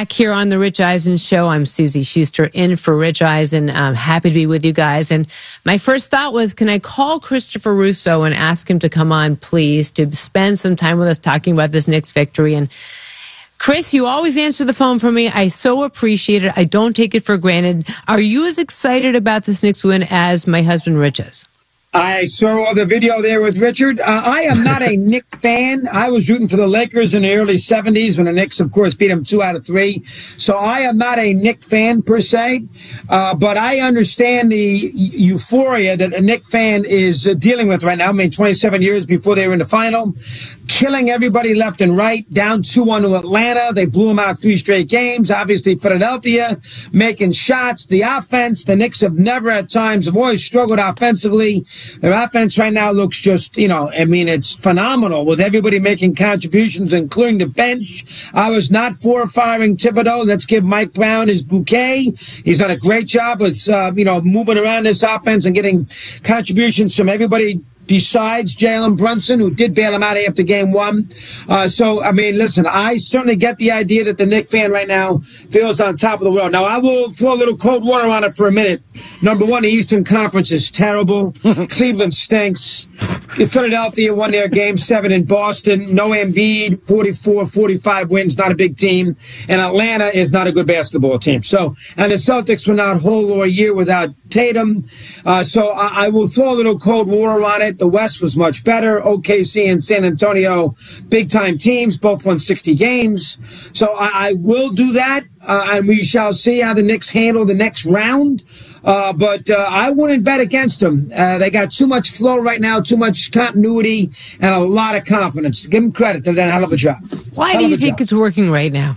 back here on the Rich Eisen Show. I'm Susie Schuster in for Rich Eisen. I'm happy to be with you guys. And my first thought was, can I call Christopher Russo and ask him to come on, please, to spend some time with us talking about this Knicks victory? And Chris, you always answer the phone for me. I so appreciate it. I don't take it for granted. Are you as excited about this Knicks win as my husband Rich is? I saw the video there with Richard. I am not a Knicks fan. I was rooting for the Lakers in the early 70s when the Knicks, of course, beat them 2 out of 3. So I am not a Knicks fan per se, but I understand the euphoria that a Knicks fan is dealing with right now. I mean, 27 years before they were in the final, killing everybody left and right, down 2-1 to Atlanta. They blew them out 3 straight games. Obviously, Philadelphia making shots. The offense, the Knicks have never at times, have always struggled offensively. Their offense right now looks just, it's phenomenal with everybody making contributions, including the bench. I was not for firing Thibodeau. Let's give Mike Brown his bouquet. He's done a great job with, moving around this offense and getting contributions from everybody besides Jalen Brunson, who did bail him out after game 1. Listen, I certainly get the idea that the Knicks fan right now feels on top of the world. Now, I will throw a little cold water on it for a minute. Number 1, the Eastern Conference is terrible. Cleveland stinks. Philadelphia won their game 7 in Boston. No Embiid, 44-45 wins, not a big team. And Atlanta is not a good basketball team. And the Celtics were not whole or a year without Tatum. I will throw a little cold water on it. The West was much better. OKC and San Antonio, big-time teams, both won 60 games. So I will do that, and we shall see how the Knicks handle the next round. But I wouldn't bet against them. They got too much flow right now, too much continuity, and a lot of confidence. Give them credit. They've done a hell of a job. Why do you think it's working right now?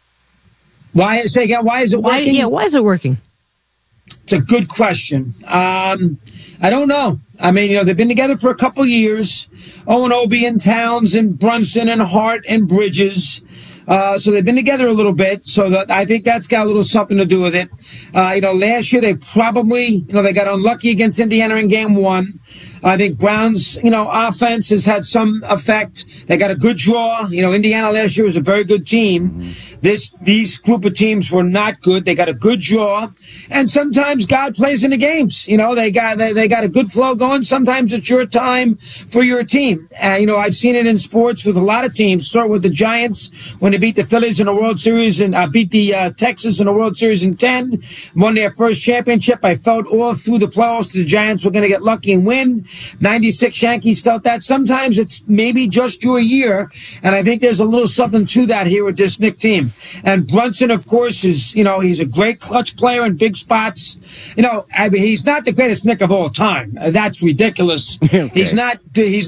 Why? Say again, why is it working? Why is it working? It's a good question. I don't know. I mean, they've been together for a couple years. Obi and Towns and Brunson and Hart and Bridges. So they've been together a little bit. So I think that's got a little something to do with it. Last year they probably, they got unlucky against Indiana in game 1. I think Brown's, offense has had some effect. They got a good draw. Indiana last year was a very good team. These group of teams were not good. They got a good draw. And sometimes God plays in the games. They got a good flow going. Sometimes it's your time for your team. I've seen it in sports with a lot of teams. Start with the Giants when they beat the Phillies in the World Series and beat the Texas in the World Series in 10. Won their first championship. I felt all through the playoffs the Giants were going to get lucky and win. 96 Yankees felt that. Sometimes it's maybe just your year. And I think there's a little something to that here with this Knicks team. And Brunson, of course, is, he's a great clutch player in big spots. He's not the greatest Knick of all time. That's ridiculous. Okay. He's not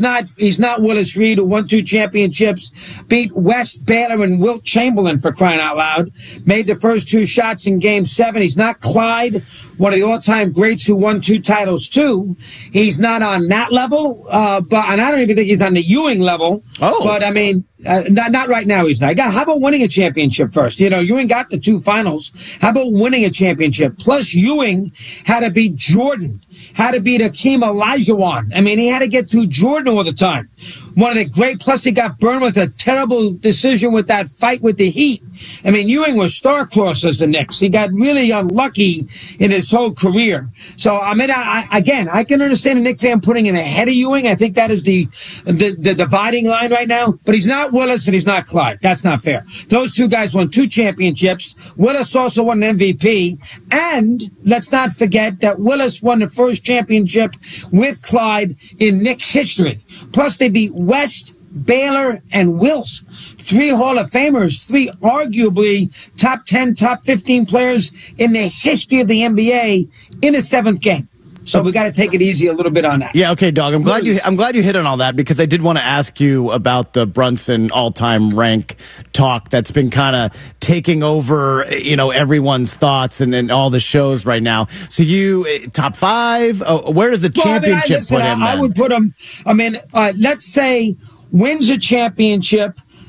Willis Reed, who won 2 championships, beat West, Baylor, and Wilt Chamberlain, for crying out loud. Made the first 2 shots in game 7. He's not Clyde, one of the all-time greats who won 2 titles too. He's not on that level, and I don't even think he's on the Ewing level. Oh. But I mean, not right now. He's not. How about winning a championship first? Ewing got the 2 finals. How about winning a championship? Plus, Ewing had to beat Jordan, had to beat Hakeem Olajuwon. I mean, he had to get through Jordan all the time. One of the great, plus he got burned with a terrible decision with that fight with the Heat. I mean, Ewing was star-crossed as the Knicks. He got really unlucky in his whole career. So, I mean, I can understand a Knicks fan putting him ahead of Ewing. I think that is the dividing line right now. But he's not Willis and he's not Clyde. That's not fair. Those 2 guys won 2 championships. Willis also won an MVP. And let's not forget that Willis won the first championship with Clyde in Knicks history. Plus, they beat West, Baylor, and Wills. 3 Hall of Famers, 3 arguably top 10, top 15 players in the history of the NBA in the 7th game. So we got to take it easy a little bit on that. Yeah, okay, dog. I'm glad you hit on all that, because I did want to ask you about the Brunson all-time rank talk that's been kind of taking over, everyone's thoughts and all the shows right now. So you top 5? Where does the championship put him? I would put him. Let's say wins a championship,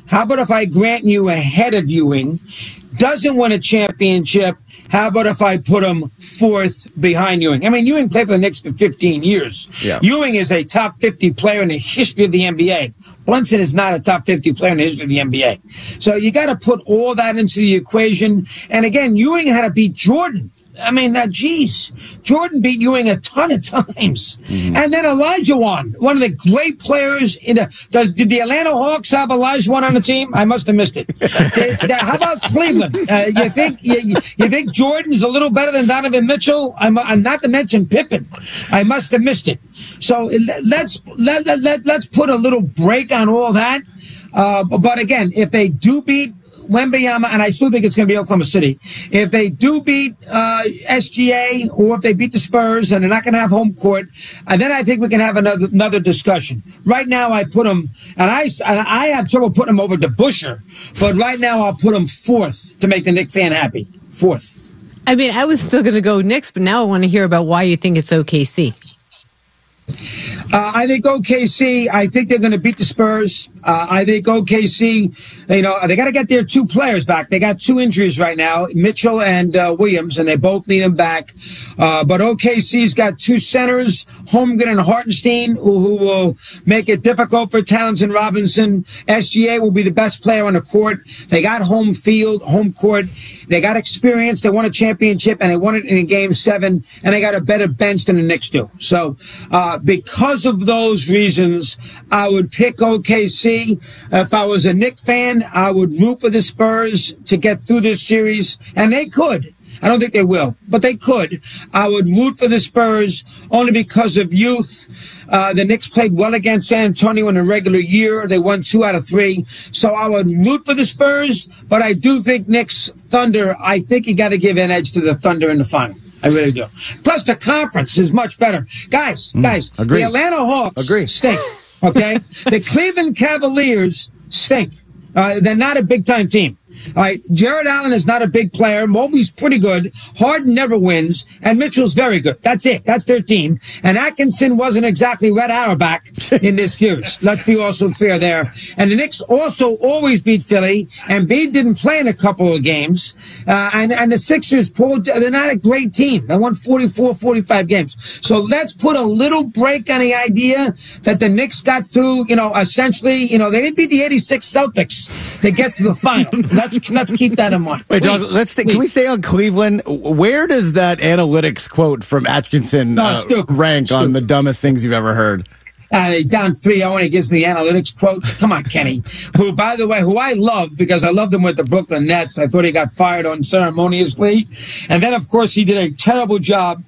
How about if I grant you ahead of Ewing? Doesn't win a championship. How about if I put him fourth behind Ewing? I mean, Ewing played for the Knicks for 15 years. Yeah. Ewing is a top 50 player in the history of the NBA. Brunson is not a top 50 player in the history of the NBA. So you got to put all that into the equation. And again, Ewing had to beat Jordan. I mean, geez, Jordan beat Ewing a ton of times. Mm-hmm. And then Olajuwon, one of the great players in the. Did the Atlanta Hawks have Olajuwon on the team? I must have missed it. How about Cleveland? You think Jordan's a little better than Donovan Mitchell? I'm not to mention Pippen. I must have missed it. So let's put a little break on all that. But again, if they do beat Wembanyama, and I still think it's going to be Oklahoma City. If they do beat SGA, or if they beat the Spurs, and they're not going to have home court, then I think we can have another discussion. Right now, I put them, and I have trouble putting them over to Busher, but right now I'll put them fourth to make the Knicks fan happy. Fourth. I mean, I was still going to go Knicks, but now I want to hear about why you think it's OKC. I think OKC, I think they're going to beat the Spurs. I think OKC, they got to get their two players back. They got two injuries right now, Mitchell and Williams, and they both need them back. But OKC's got two centers, Holmgren and Hartenstein, who will make it difficult for Towns and Robinson. SGA will be the best player on the court. They got home court. They got experience. They won a championship, and they won it in Game 7, and they got a better bench than the Knicks do. So because of those reasons, I would pick OKC. If I was a Knicks fan, I would root for the Spurs to get through this series, and they could. I don't think they will, but they could. I would root for the Spurs only because of youth. The Knicks played well against San Antonio in a regular year. They won 2 out of 3. So I would root for the Spurs, but I do think Knicks Thunder, I think you got to give an edge to the Thunder in the final. I really do. Plus, the conference is much better. Guys, agree. The Atlanta Hawks stink, okay? The Cleveland Cavaliers stink. They're not a big-time team. All right, Jared Allen is not a big player. Mobley's pretty good. Harden never wins, and Mitchell's very good. That's it. That's their team. And Atkinson wasn't exactly Red Auerbach in this series. Let's be also fair there. And the Knicks also always beat Philly, and Embiid didn't play in a couple of games. And the Sixers, they're not a great team. They won 44, 45 games. So let's put a little break on the idea that the Knicks got through, essentially, they didn't beat the 86 Celtics to get to the final. Let's keep that in mind. Wait, Doug, can we stay on Cleveland? Where does that analytics quote from Atkinson rank on the dumbest things you've ever heard? He's down 3-0 and he gives me the analytics quote. Come on, Kenny. Who, by the way, I love because I loved him with the Brooklyn Nets. I thought he got fired unceremoniously. And then, of course, he did a terrible job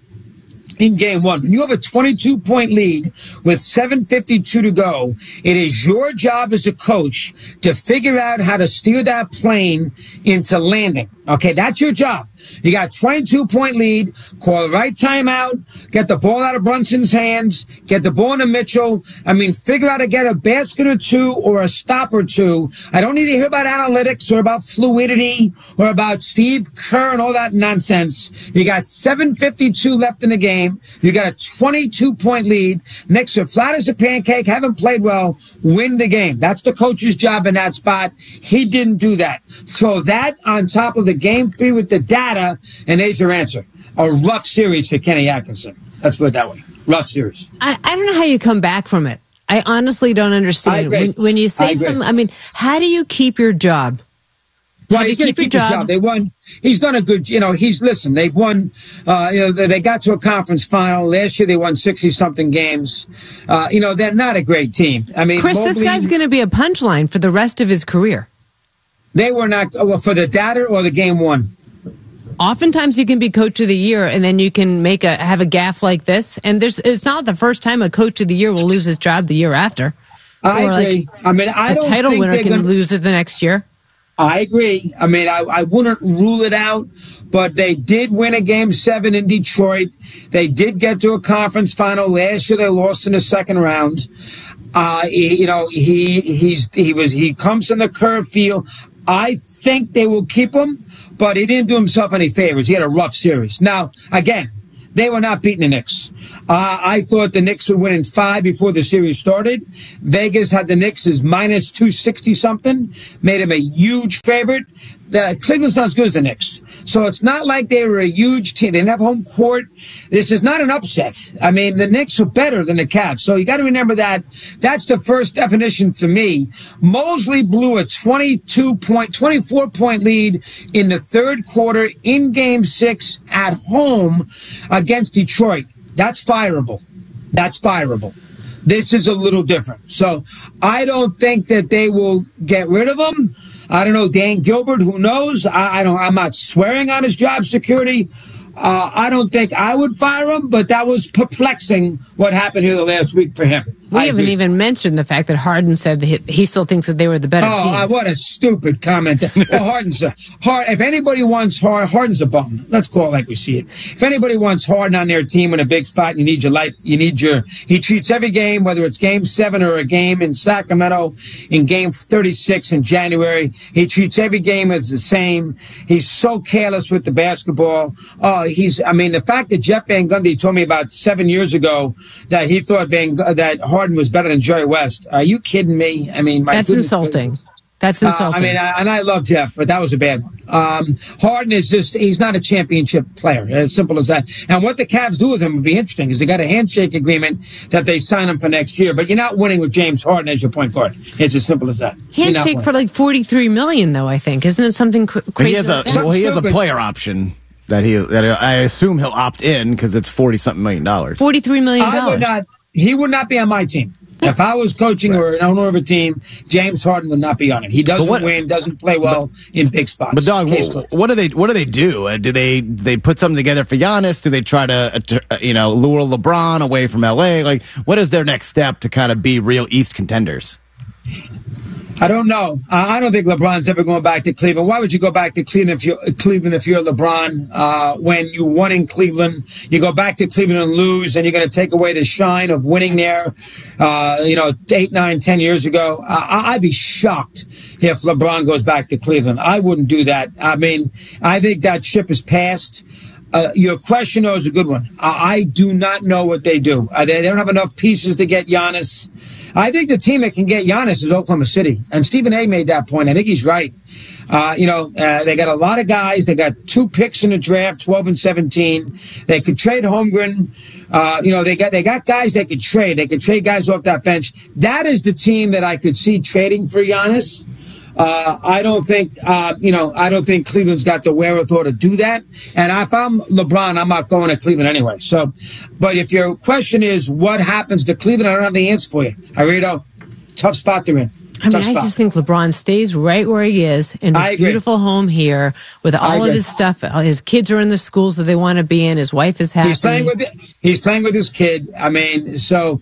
in Game 1. When you have a 22-point lead with 7:52 to go, it is your job as a coach to figure out how to steer that plane into landing. Okay, that's your job. You got a 22-point lead. Call the right timeout. Get the ball out of Brunson's hands. Get the ball into Mitchell. Figure out how to get a basket or two or a stop or two. I don't need to hear about analytics or about fluidity or about Steve Kerr and all that nonsense. You got 7:52 left in the game. You got a 22-point lead. Knicks are flat as a pancake, haven't played well, win the game. That's the coach's job in that spot. He didn't do that. So that on top of the Game 3 with the data, and there's your answer. A rough series for Kenny Atkinson. Let's put it that way. Rough series. I don't know how you come back from it. I honestly don't understand. When you say how do you keep your job? Well, he's going to keep his job. They won. He's done a good, they've won, they got to a conference final. Last year they won 60-something games. They're not a great team. Chris, this guy's going to be a punchline for the rest of his career. They were not, for the data or the Game 1? Oftentimes you can be coach of the year and then you can have a gaffe like this. And it's not the first time a coach of the year will lose his job the year after. I agree. A title winner can lose it the next year. I agree. I wouldn't rule it out, but they did win a Game 7 in Detroit. They did get to a conference final. Last year they lost in the second round. He comes from the curve field. I think they will keep him, but he didn't do himself any favors. He had a rough series. Now, again, They were not beating the Knicks. I thought the Knicks would win in 5 before the series started. Vegas had the Knicks as minus 260 something, made them a huge favorite. Cleveland's not as good as the Knicks. So it's not like they were a huge team. They didn't have home court. This is not an upset. I mean, the Knicks are better than the Cavs. So you got to remember that. That's the first definition for me. Mosley blew a 24-point lead in the third quarter in Game 6 at home against Detroit. That's fireable. That's fireable. This is a little different. So I don't think that they will get rid of him. I don't know, Dan Gilbert, who knows? I'm not swearing on his job security. I don't think I would fire him, but that was perplexing what happened here the last week for him. We haven't even mentioned the fact that Harden said that he still thinks that they were the better team. What a stupid comment. Well, if anybody wants Harden's a bum. Let's call it like we see it. If anybody wants Harden on their team in a big spot, he treats every game, whether it's Game 7 or a game in Sacramento, in Game 36 in January, he treats every game as the same. He's so careless with the basketball. The fact that Jeff Van Gundy told me about 7 years ago that he thought that Harden was better than Jerry West. Are you kidding me? I mean, that's insulting. That's insulting. And I love Jeff, but that was a bad one. Harden is he's not a championship player. As simple as that. And what the Cavs do with him would be interesting, because they got a handshake agreement that they sign him for next year. But you're not winning with James Harden as your point guard. It's as simple as that. Handshake for like $43 million, though, I think. Isn't it something crazy? He has a player option. That I assume he'll opt in because it's $40-something million. $43 million. He would not be on my team. If I was coaching or an owner of a team, James Harden would not be on it. He doesn't win, doesn't play well in big spots. But Dog, what do they do? Do they put something together for Giannis? Do they try to lure LeBron away from LA? Like, what is their next step to kind of be real East contenders? I don't know. I don't think LeBron's ever going back to Cleveland. Why would you go back to Cleveland if you're LeBron? When you won in Cleveland, you go back to Cleveland and lose, and you're going to take away the shine of winning there. 8, 9, 10 years ago. I'd be shocked if LeBron goes back to Cleveland. I wouldn't do that. I mean, I think that ship is passed. Your question, though, is a good one. I do not know what they do. They don't have enough pieces to get Giannis. I think the team that can get Giannis is Oklahoma City. And Stephen A. made that point. I think he's right. They got a lot of guys. They got 2 picks in the draft, 12 and 17. They could trade Holmgren. They got guys they could trade. They could trade guys off that bench. That is the team that I could see trading for Giannis. I don't think Cleveland's got the wherewithal to do that. And if I'm LeBron, I'm not going to Cleveland anyway. So, but if your question is what happens to Cleveland, I don't have the answer for you. I really don't. Tough spot they're in. I just think LeBron stays right where he is in his beautiful home here with all of his stuff. His kids are in the schools that they want to be in. His wife is happy. He's playing with his kid. I mean, he still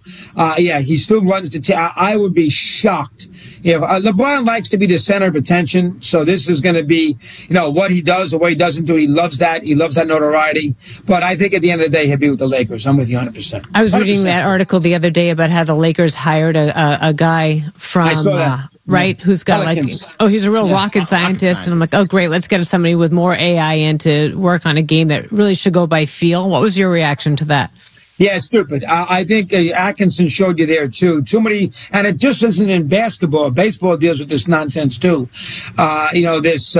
runs the team. I would be shocked if LeBron likes to be the center of attention. So this is going to be, what he does or what he doesn't do. He loves that. He loves that notoriety. But I think at the end of the day, he'll be with the Lakers. I'm with you 100%. I was reading that article the other day about how the Lakers hired a guy from. I saw that. Right, who's got Pelicans. He's a real rocket scientist. And I'm like, great, let's get somebody with more AI in to work on a game that really should go by feel. What was your reaction to that? Yeah, it's stupid. I think Atkinson showed you there, too. Too many, and it just isn't in basketball. Baseball deals with this nonsense, too. This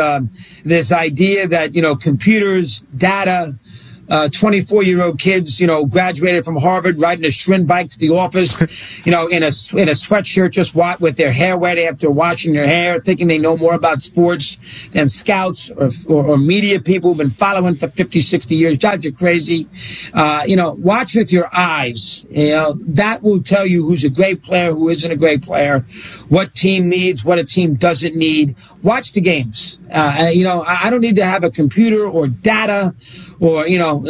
idea that, computers, data, 24-year-old kids, graduated from Harvard, riding a Schwinn bike to the office, in a sweatshirt, just with their hair wet after washing their hair, thinking they know more about sports than scouts or media people who've been following for 50, 60 years. Drives you crazy. Watch with your eyes. That will tell you who's a great player, who isn't a great player, what team needs, what a team doesn't need. Watch the games. I don't need to have a computer or data or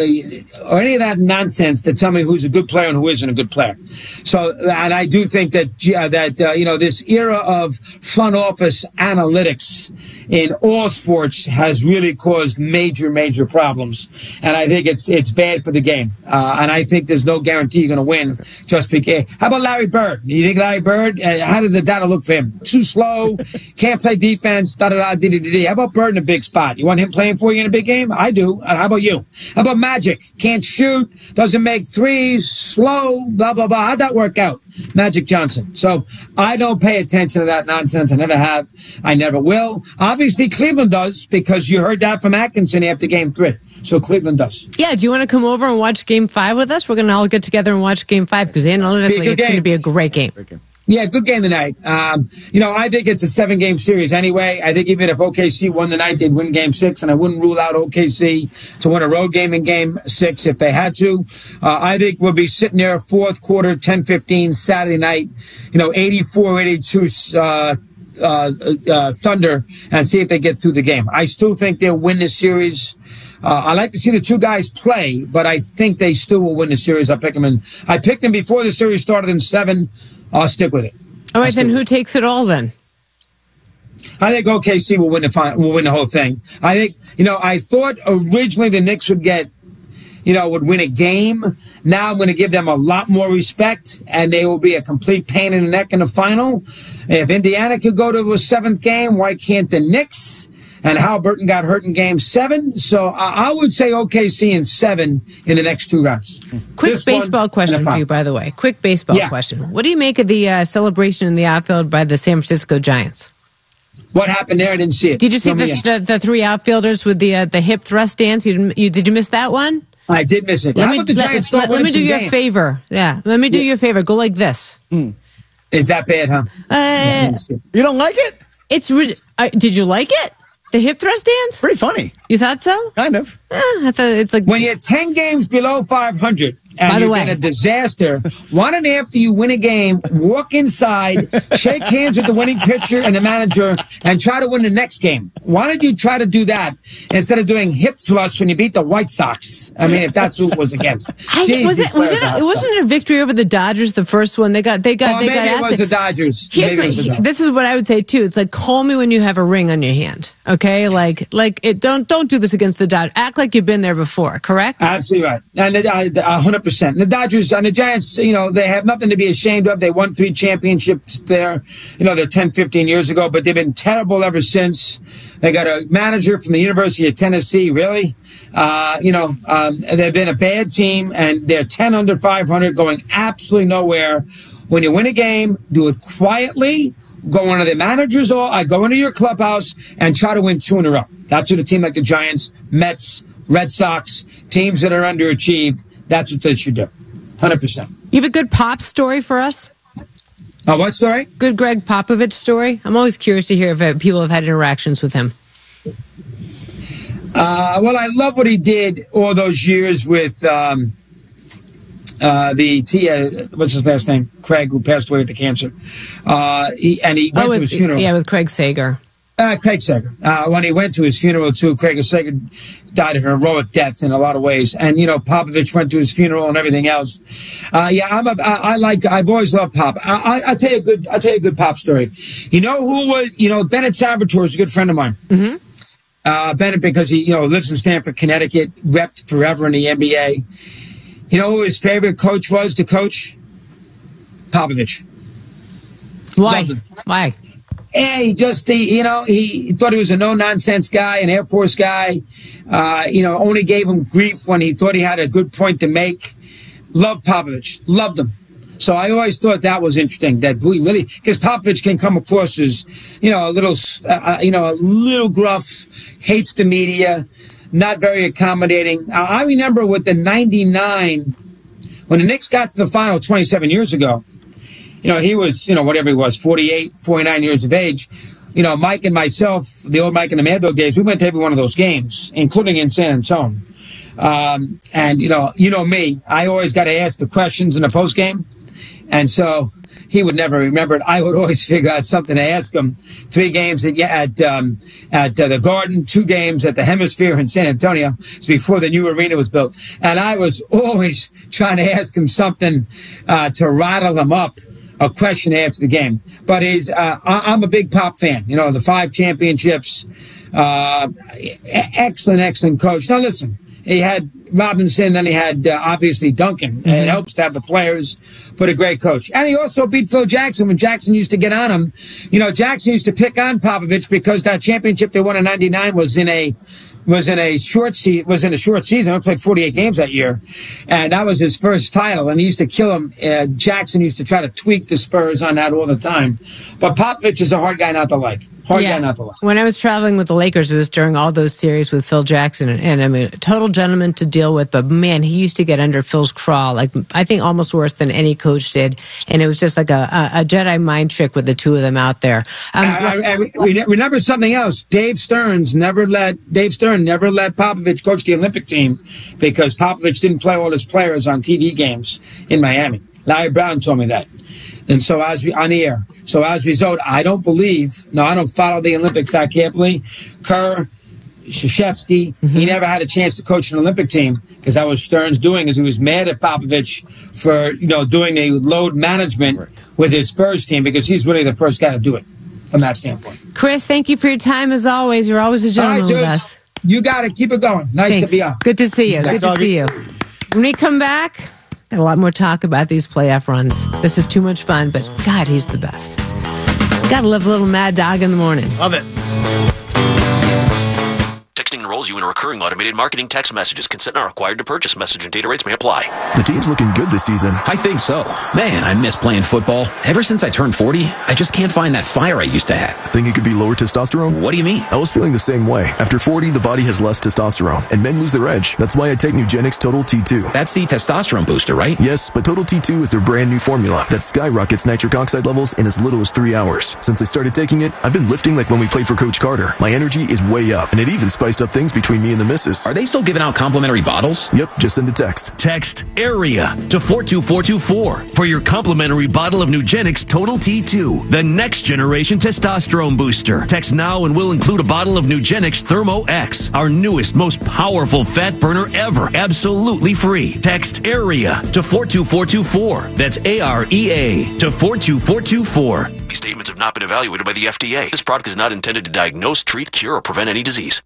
any of that nonsense to tell me who's a good player and who isn't a good player. So, and I do think that this era of front office analytics in all sports has really caused major, major problems. And I think it's bad for the game. And I think there's no guarantee you're going to win just because. How about Larry Bird? You think Larry Bird? How did the data look for him? Too slow, can't play defense. Giants, da-da-da-dee-dee-dee. How about Bird in a big spot? You want him playing for you in a big game? I do. How about you? How about Magic? Can't shoot, doesn't make threes, slow, blah, blah, blah. How'd that work out? Magic Johnson. So I don't pay attention to that nonsense. I never have. I never will. Obviously, Cleveland does, because you heard that from Atkinson after Game 3. So Cleveland does. Yeah, do you want to come over and watch Game 5 with us? We're going to all get together and watch Game 5 because analytically it's going to be a great game. Yeah, good game tonight. I think it's a 7-game series anyway. I think even if OKC won tonight, they'd win Game 6, and I wouldn't rule out OKC to win a road game in Game 6 if they had to. I think we'll be sitting there fourth quarter, 10-15 Saturday night, 84-82 Thunder, and see if they get through the game. I still think they'll win this series. I like to see the two guys play, but I think they still will win the series. I picked them before the series started in 7. I'll stick with it. All right, then who takes it all then? I think OKC will win the whole thing. I think, I thought originally the Knicks would would win a game. Now I'm going to give them a lot more respect, and they will be a complete pain in the neck in the final. If Indiana could go to a 7th game, why can't the Knicks? And Halliburton got hurt in Game 7. So I would say OKC in 7 in the next 2 rounds. Quick baseball question for you, by the way. Quick baseball question. What do you make of the celebration in the outfield by the San Francisco Giants? What happened there? I didn't see it. Did you see the 3 outfilders with the hip thrust dance? Did you miss that one? I did miss it. Let me do you a favor. Yeah, let me do you a favor. Go like this. Is that bad, huh? You don't like it? Did you like it? The hip thrust dance? Pretty funny. You thought so? Kind of. I thought it's like when you're 10 games below 500 and you're in a disaster, why don't after you win a game, walk inside, shake hands with the winning pitcher and the manager, and try to win the next game? Why don't you try to do that instead of doing hip thrusts when you beat the White Sox? I mean, if that's who it was against. It wasn't a victory over the Dodgers, the first one. They got maybe it was the Dodgers. This is what I would say too. It's like, call me when you have a ring on your hand. Okay? Don't do this against the Dodgers. Act like you've been there before, correct? Absolutely right. And 100%. The Dodgers and the Giants, they have nothing to be ashamed of. They won 3 championships there, they're 10, 15 years ago, but they've been terrible ever since. They got a manager from the University of Tennessee, really. They've been a bad team, and they're 10 under 500, going absolutely nowhere. When you win a game, do it quietly. Go into the manager's go into your clubhouse and try to win 2 in a row. That's what a team like the Giants, Mets, Red Sox, teams that are underachieved, that's what they should do. 100%. You have a good Pop story for us? What story? Good Greg Popovich story. I'm always curious to hear if people have had interactions with him. Well, I love what he did all those years with what's his last name? Craig, who passed away with the cancer. He went to his funeral. Yeah, with Craig Sager. Craig Sager. When he went to his funeral, too, Craig Sager died a heroic death in a lot of ways. And, Popovich went to his funeral and everything else. I've always loved Pop. I'll tell you a good Pop story. You know who was, Bennett Salvatore is a good friend of mine. Mm-hmm. Bennett, because he, lives in Stamford, Connecticut, repped forever in the NBA. You know who his favorite coach was to coach? Popovich. Why? Why? Yeah, he thought he was a no-nonsense guy, an Air Force guy. Only gave him grief when he thought he had a good point to make. Loved Popovich. Loved him. So I always thought that was interesting, that we really, because Popovich can come across as, a little gruff, hates the media, not very accommodating. I remember with the 99, when the Knicks got to the final 27 years ago, he was, whatever he was, 48, 49 years of age. Mike and myself, the old Mike and the Mad Dog days, we went to every one of those games, including in San Antonio. And me, I always got to ask the questions in the post game. And so he would never remember it. I would always figure out something to ask him. 3 games at the Garden, 2 games at the Hemisphere in San Antonio. It's before the new arena was built. And I was always trying to ask him something to rattle him up, a question after the game. But I'm a big Pop fan. The 5 championships, excellent coach. Now listen, He had Robinson, then he had obviously Duncan. It helps to have the players, but a great coach. And he also beat Phil Jackson when Jackson used to get on him. You know, Jackson used to pick on Popovich because that championship they won in '99 was in a short season. He played 48 games that year, and that was his first title. And he used to kill him. Jackson used to try to tweak the Spurs on that all the time. But Popovich is a hard guy not to like. Guy not to like. When I was traveling with the Lakers, it was during all those series with Phil Jackson, and I mean, a total gentleman to deal with. But man, he used to get under Phil's craw, like I think almost worse than any coach did. And it was just like a Jedi mind trick with the two of them out there. Remember something else? Dave Stern never let Popovich coach the Olympic team because Popovich didn't play all his players on TV games in Miami. Larry Brown told me that. And so on the air. So as a result, I don't follow the Olympics that carefully. Kerr, Krzyzewski, he never had a chance to coach an Olympic team because that was Stern's doing, is he was mad at Popovich for, doing a load management with his Spurs team because he's really the first guy to do it from that standpoint. Chris, thank you for your time as always. You're always a gentleman with us. You got it. Keep it going. Nice to be on. Good to see you. Good to see you. When we come back, got a lot more talk about these playoff runs. This is too much fun, but God, he's the best. Gotta love a little Mad Dog in the morning. Love it. Texting enrolls you in recurring automated marketing text messages. Consent not required to purchase. Message and data rates may apply. The team's looking good this season. I think so. Man, I miss playing football. Ever since I turned 40, I just can't find that fire I used to have. Think it could be lower testosterone? What do you mean? I was feeling the same way. After 40, the body has less testosterone, and men lose their edge. That's why I take Nugenix Total T2. That's the testosterone booster, right? Yes, but Total T2 is their brand new formula that skyrockets nitric oxide levels in as little as 3 hours. Since I started taking it, I've been lifting like when we played for Coach Carter. My energy is way up, and it even spiced up things between me and the missus. Are they still giving out complimentary bottles? Yep, just send a text. Text AREA to 42424 for your complimentary bottle of Nugenix Total T2, the next generation testosterone booster. Text now and we'll include a bottle of Nugenix Thermo X, our newest, most powerful fat burner ever, absolutely free. Text AREA to 42424. That's AREA to 42424. These statements have not been evaluated by the FDA. This product is not intended to diagnose, treat, cure, or prevent any disease.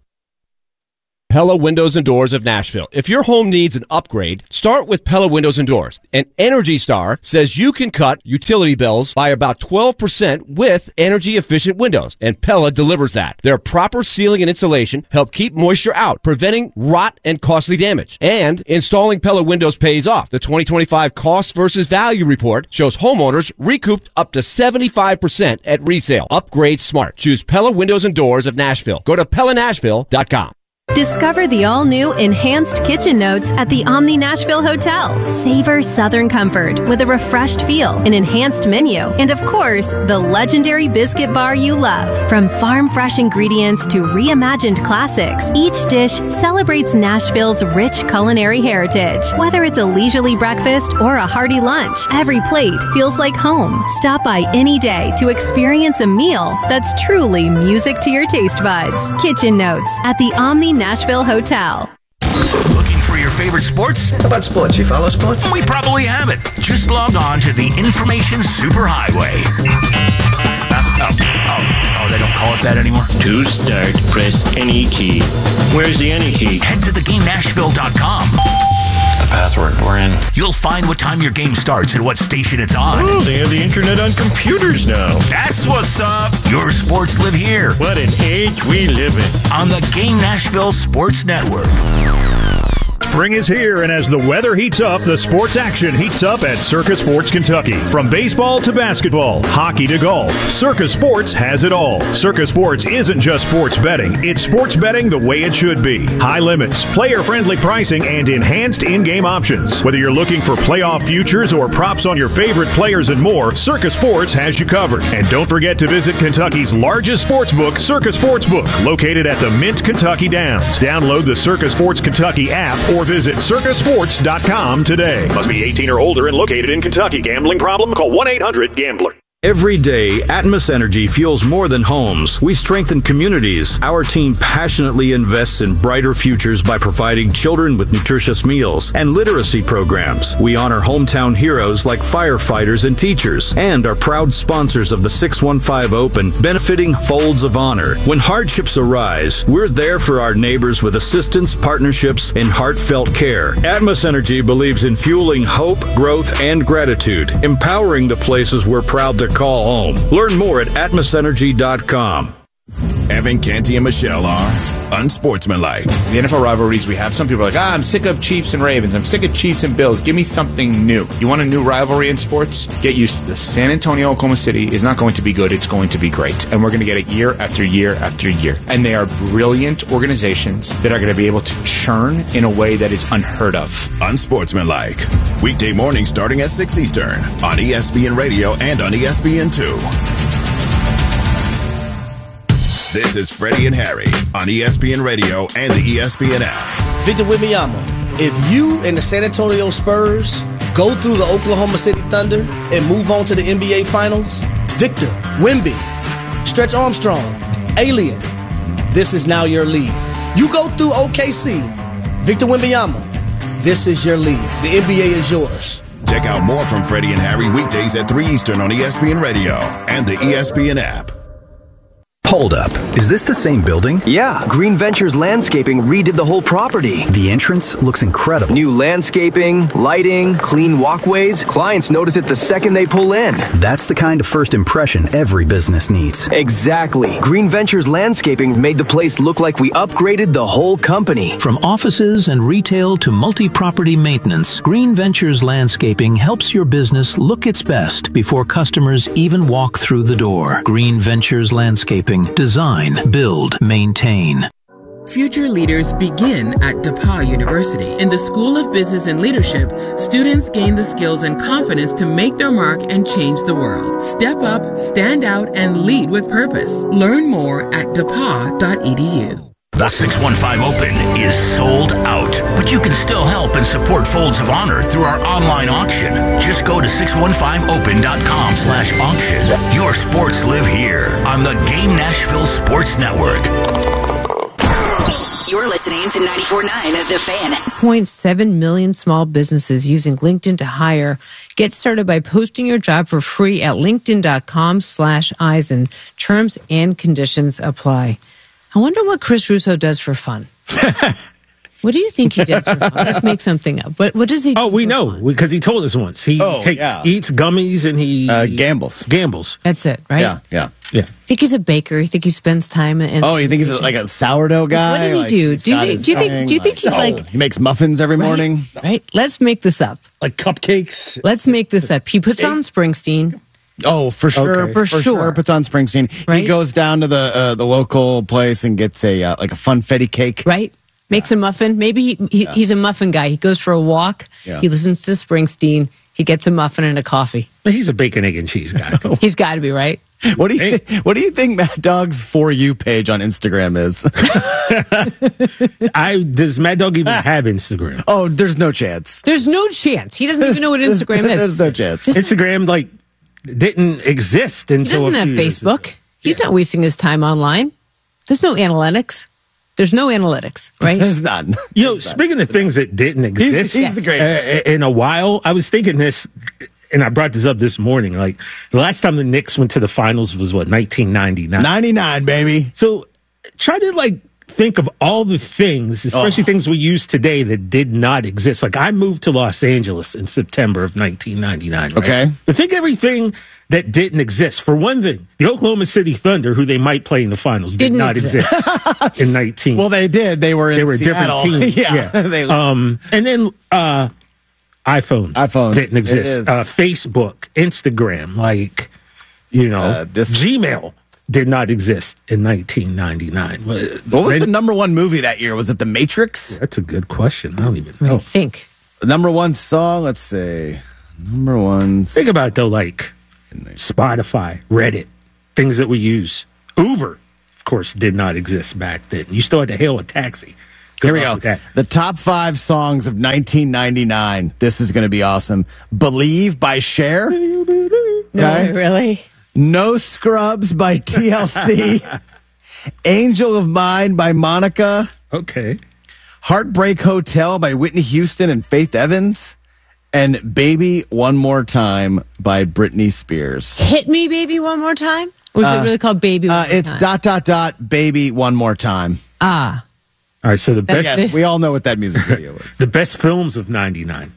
Pella Windows and Doors of Nashville. If your home needs an upgrade, start with Pella Windows and Doors. And Energy Star says you can cut utility bills by about 12% with energy-efficient windows. And Pella delivers that. Their proper sealing and insulation help keep moisture out, preventing rot and costly damage. And installing Pella Windows pays off. The 2025 Cost versus Value Report shows homeowners recouped up to 75% at resale. Upgrade smart. Choose Pella Windows and Doors of Nashville. Go to PellaNashville.com. Discover the all-new Enhanced Kitchen Notes at the Omni Nashville Hotel. Savor Southern comfort with a refreshed feel, an enhanced menu, and of course, the legendary biscuit bar you love. From farm-fresh ingredients to reimagined classics, each dish celebrates Nashville's rich culinary heritage. Whether it's a leisurely breakfast or a hearty lunch, every plate feels like home. Stop by any day to experience a meal that's truly music to your taste buds. Kitchen Notes at the Omni Nashville Hotel. Looking for your favorite sports? How about sports? You follow sports? We probably have it. Just log on to the Information Superhighway. They don't call it that anymore? To start, press any key. Where's the any key? Head to theGameNashville.com. The password. We're in. You'll find what time your game starts and what station it's on. Oh, they have the internet on computers now. That's what's up. Your sports live here. What an age we live in. On the Game Nashville Sports Network. Spring is here, and as the weather heats up, the sports action heats up at Circa Sports Kentucky. From baseball to basketball, hockey to golf, Circa Sports has it all. Circa Sports isn't just sports betting, it's sports betting the way it should be. High limits, player-friendly pricing, and enhanced in-game options. Whether you're looking for playoff futures or props on your favorite players and more, Circa Sports has you covered. And don't forget to visit Kentucky's largest sports book, Circa Sportsbook, located at the Mint Kentucky Downs. Download the Circa Sports Kentucky app or visit circasports.com today. Must be 18 or older and located in Kentucky. Gambling problem? Call 1-800-GAMBLER. Every day, Atmos Energy fuels more than homes. We strengthen communities. Our team passionately invests in brighter futures by providing children with nutritious meals and literacy programs. We honor hometown heroes like firefighters and teachers, and are proud sponsors of the 615 Open, benefiting Folds of Honor. When hardships arise, we're there for our neighbors with assistance, partnerships, and heartfelt care. Atmos Energy believes in fueling hope, growth, and gratitude, empowering the places we're proud to call home. Learn more at atmosenergy.com. Evan, Canty, and Michelle are unsportsmanlike. The NFL rivalries we have, some people are like, I'm sick of Chiefs and Ravens. I'm sick of Chiefs and Bills. Give me something new. You want a new rivalry in sports? Get used to this. San Antonio, Oklahoma City is not going to be good. It's going to be great. And we're going to get it year after year after year. And they are brilliant organizations that are going to be able to churn in a way that is unheard of. Unsportsmanlike. Weekday morning starting at 6 Eastern on ESPN Radio and on ESPN2. This is Freddie and Harry on ESPN Radio and the ESPN app. Victor Wembanyama, if you and the San Antonio Spurs go through the Oklahoma City Thunder and move on to the NBA Finals, Victor, Wemby, Stretch Armstrong, Alien, this is now your league. You go through OKC, Victor Wembanyama, this is your league. The NBA is yours. Check out more from Freddie and Harry weekdays at 3 Eastern on ESPN Radio and the ESPN app. Hold up. Is this the same building? Yeah. Green Ventures Landscaping redid the whole property. The entrance looks incredible. New landscaping, lighting, clean walkways. Clients notice it the second they pull in. That's the kind of first impression every business needs. Exactly. Green Ventures Landscaping made the place look like we upgraded the whole company. From offices and retail to multi-property maintenance, Green Ventures Landscaping helps your business look its best before customers even walk through the door. Green Ventures Landscaping. Design, build, maintain. Future leaders begin at DePauw University. In the School of Business and Leadership, students gain the skills and confidence to make their mark and change the world. Step up, stand out, and lead with purpose. Learn more at depaw.edu. The 615 Open is sold out, but you can still help and support Folds of Honor through our online auction. Just go to 615open.com/auction. Your sports live here on the Game Nashville Sports Network. You're listening to 94.9 The Fan. 0.7 million small businesses using LinkedIn to hire. Get started by posting your job for free at linkedin.com/Eisen. Terms and conditions apply. I wonder what Chris Russo does for fun. What do you think he does for fun? Let's make something up. What does he do? Oh, we know because he told us once. He eats gummies and he gambles. Gambles. That's it, right? Yeah. Think he's a baker? You think he spends time in? Oh, you think he's like a sourdough guy? What does he do? Do you think he he makes muffins every morning? Right. Let's make this up. Like cupcakes. Let's make this up. He puts on Springsteen. Oh, for sure, okay. For sure. Puts on Springsteen. Right? He goes down to the local place and gets a like a funfetti cake. Right. Makes a muffin. Maybe he's a muffin guy. He goes for a walk. Yeah. He listens to Springsteen. He gets a muffin and a coffee. He's a bacon, egg, and cheese guy. He's got to be, right? What do you think Mad Dog's For You page on Instagram is? Does Mad Dog even have Instagram? Oh, there's no chance. There's no chance. He doesn't even know what Instagram is. There's no chance. Instagram didn't exist until he doesn't have Facebook. He's not wasting his time online. There's no analytics. There's no analytics, right? There's none. Speaking of things that didn't exist he's the greatest. In a while, I was thinking this, and I brought this up this morning. Like, the last time the Knicks went to the finals was, 1999? 99, baby. So try to, think of all the things, especially things we use today that did not exist. Like, I moved to Los Angeles in September of 1999. Right? Okay. But think everything that didn't exist. For one thing, the Oklahoma City Thunder, who they might play in the finals, did not exist in 19. Well, they did. They were in Seattle. Different teams. Yeah. And then iPhones didn't exist. Facebook, Instagram, Gmail did not exist in 1999. What was the number one movie that year? Was it The Matrix? That's a good question. I don't even know. Think. The number one song, let's say. Number one. Think about it, though, Spotify, Reddit, things that we use. Uber, of course, did not exist back then. You still had to hail a taxi. Here we go. The top 5 songs of 1999. This is going to be awesome. Believe by Cher. No, really? No Scrubs by TLC. Angel of Mine by Monica. Okay. Heartbreak Hotel by Whitney Houston and Faith Evans. And Baby One More Time by Britney Spears. Hit Me Baby One More Time? Or is it really called Baby One More It's Time? Baby One More Time. Ah. All right, so the best. Yes, we all know what that music video was. The best films of 99.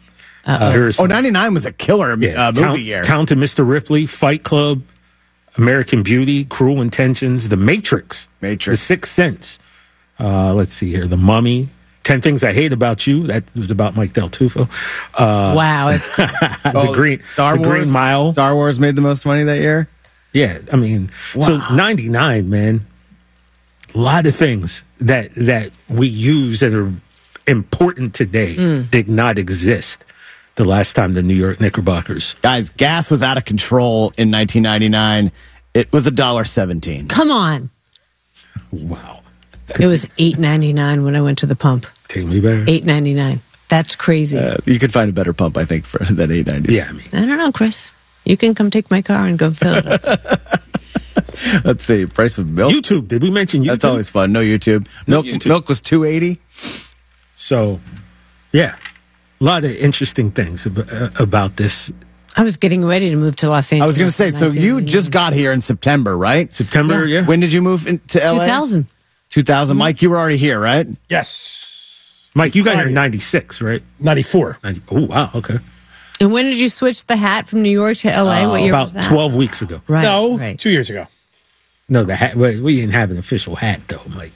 99 was a killer movie year. Talented Mr. Ripley, Fight Club, American Beauty, Cruel Intentions, The Matrix. The Sixth Sense. Let's see here. The Mummy. 10 Things I Hate About You. That was about Mike Del Tufo. Wow. It's Star Wars, Green Mile. Star Wars made the most money that year? Yeah, I mean, so 99, man. A lot of things that we use that are important today did not exist the last time the New York Knickerbockers. Guys, gas was out of control in 1999. It was $1.17. Come on. Wow. It was $8.99 when I went to the pump. Take me back. $8.99. That's crazy. You could find a better pump, I think, than $8.99. Yeah, I mean. I don't know, Chris. You can come take my car and go fill it up. Let's see. Price of milk. YouTube. Did we mention YouTube? That's always fun. No YouTube. Milk was $2.80. So, yeah. A lot of interesting things about this. I was getting ready to move to Los Angeles. I was going to say, so you just got here in September, right? September, yeah. When did you move to LA? 2000. 2000. Mike, you were already here, right? Yes. Mike, you got here in 96, right? 94. Oh, wow. Okay. And when did you switch the hat from New York to LA? What year was that? About 12 weeks ago. Right. No, right. 2 years ago. No, the hat. We didn't have an official hat, though, Mike.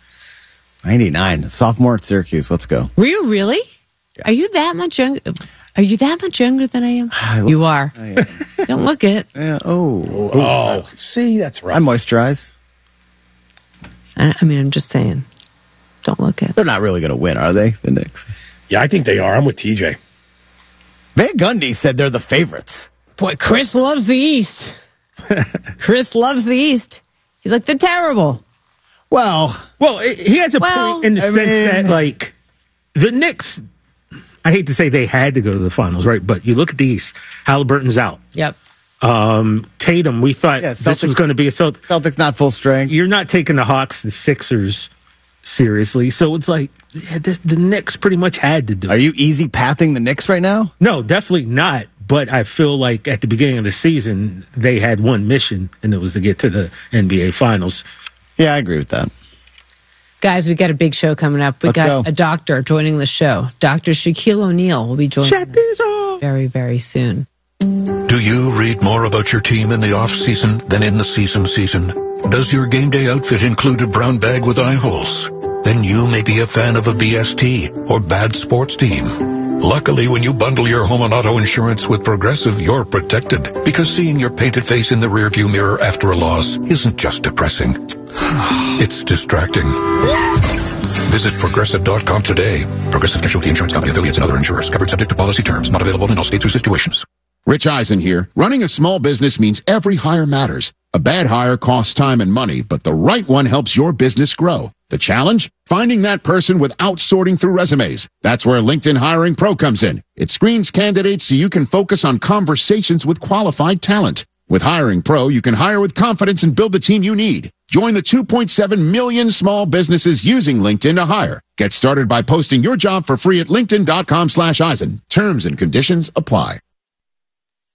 99. Sophomore at Syracuse. Let's go. Were you really? Yeah. Are you that much younger? Are you that much younger than I am? You are. Don't look it. Yeah. Oh. See, that's right. I moisturize. I mean, I'm just saying. Don't look it. They're not really going to win, are they? The Knicks. Yeah, I think they are. I'm with TJ. Van Gundy said they're the favorites. Boy, Chris loves the East. Chris loves the East. He's like, they're terrible. Well, he has a point in the sense that, like, the Knicks, I hate to say they had to go to the finals, right? But you look at the East, Halliburton's out. Yep. Tatum, we thought this was going to be a Celtics not full strength. You're not taking the Hawks, the Sixers seriously. So it's like the Knicks pretty much had to do it. Are you easy pathing the Knicks right now? No, definitely not. But I feel like at the beginning of the season, they had one mission, and it was to get to the NBA Finals. Yeah, I agree with that. Guys, we got a big show coming up. We got a doctor joining the show. Dr. Shaquille O'Neal will be joining us very, very soon. Do you read more about your team in the off-season than in the season? Does your game day outfit include a brown bag with eye holes? Then you may be a fan of a BST or bad sports team. Luckily, when you bundle your home and auto insurance with Progressive, you're protected. Because seeing your painted face in the rearview mirror after a loss isn't just depressing. It's distracting. Visit Progressive.com today. Progressive Casualty Insurance Company, affiliates, and other insurers. Covered subject to policy terms. Not available in all states or situations. Rich Eisen here. Running a small business means every hire matters. A bad hire costs time and money, but the right one helps your business grow. The challenge? Finding that person without sorting through resumes. That's where LinkedIn Hiring Pro comes in. It screens candidates so you can focus on conversations with qualified talent. With Hiring Pro, you can hire with confidence and build the team you need. Join the 2.7 million small businesses using LinkedIn to hire. Get started by posting your job for free at linkedin.com/Eisen. Terms and conditions apply.